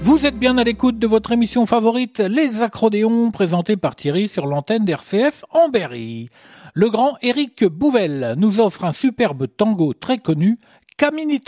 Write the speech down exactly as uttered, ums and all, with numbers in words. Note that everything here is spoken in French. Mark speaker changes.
Speaker 1: Vous êtes bien à l'écoute de votre émission favorite, Les Accrodéons, présentée par Thierry sur l'antenne d'R C F en Berry. Le grand Éric Bouvel nous offre un superbe tango très connu, Caminito.